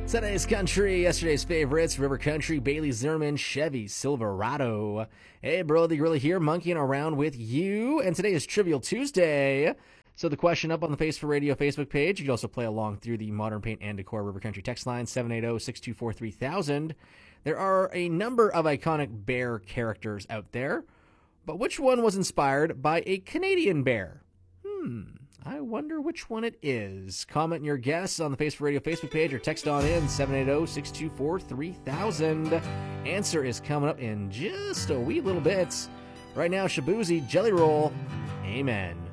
Today's country, yesterday's favorites, River Country, Bailey Zimmerman, Chevy Silverado. Hey, bro, the Gorilla here, monkeying around with you. And today is Trivial Tuesday. So the question up on the Face for Radio Facebook page. You can also play along through the Modern Paint and Decor River Country text line, 780-624-3000. There are a number of iconic bear characters out there, but which one was inspired by a Canadian bear? I wonder which one it is. Comment your guess on the Face for Radio Facebook page or text on in 780-624-3000. Answer is coming up in just a wee little bit. Right now, Shabuzi, Jelly Roll, Amen.